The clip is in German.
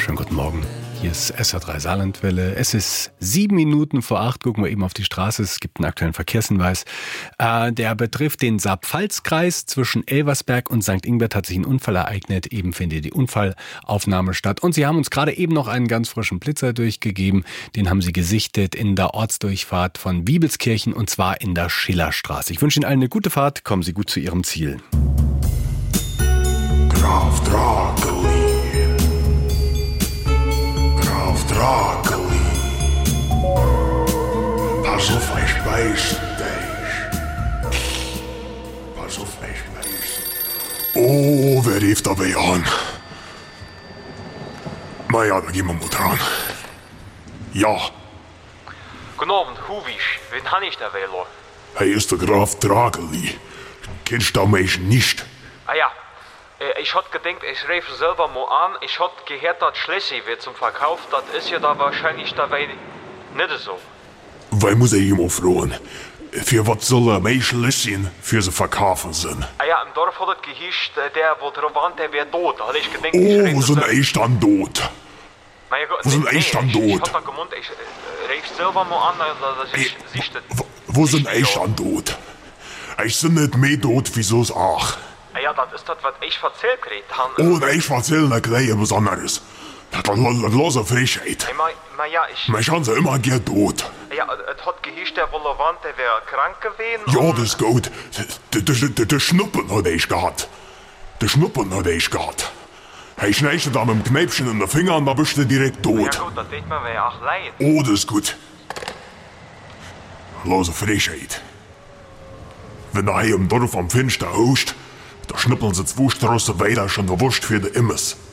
Schönen guten Morgen. Hier ist SR3 Saarlandwelle. Es ist 7 Minuten vor 8. Gucken wir eben auf die Straße. Es gibt einen aktuellen Verkehrshinweis. Der betrifft den Saar-Pfalz-Kreis. Zwischen Elversberg und St. Ingbert hat sich ein Unfall ereignet. Eben findet die Unfallaufnahme statt. Und Sie haben uns gerade eben noch einen ganz frischen Blitzer durchgegeben. Den haben Sie gesichtet in der Ortsdurchfahrt von Wiebelskirchen und zwar in der Schillerstraße. Ich wünsche Ihnen allen eine gute Fahrt. Kommen Sie gut zu Ihrem Ziel. Graf Drakeli. Graf Drakeli. Pass auf, ich beiß dich. Pass auf, ich beiß. Oh, wer rief da bei an? Na ja, da gehen wir mal dran. Ja. Guten Abend, Huwisch. Wen han ich da wählen? Hey, ist der Graf Drakeli. Kennst du mich nicht? Ah ja. Ich hab gedacht, ich rief selber mal an. Ich hab gehört, dass Schlessi wird zum Verkauf. Das ist ja da wahrscheinlich dabei nicht so. Weil muss ich immer fragen, für was soll mich Schlessi für sie verkaufen sind? Ah ja, im Dorf hat es gehischt, der, wo drauf war, der wäre tot. Da hab ich gedacht, Oh, wo sind ich dann tot? Wo sind ich dann tot? Ich hab da gemeint, ich rief selber mal an, dass ich sichte. Wo sind ich dann tot? Ich sind nicht mehr tot wie so's auch. Ah ja, das ist das, was ich erzählt gekriegt habe. Oh, und ich erzähle nicht gleich etwas anderes. Das ist lose Frechheit. Hey, ja, Mich haben sie immer gern tot. Ja, es hat gehischt, der Wollewand, der wäre krank gewesen. Ja, das ist gut. Der Schnuppen hat ich gehabt. Der Schnuppen hat ich gehabt. Ich schneide da mit dem Knäpfchen in den Finger und da bist du direkt tot. Ja gut, das tut mir ja auch leid. Oh, das ist gut. Lose Frechheit. Wenn du hier im Dorf am Fenster haust, da schnippeln sie 2 Straßen weiter schon der Wurst für den Imbiss.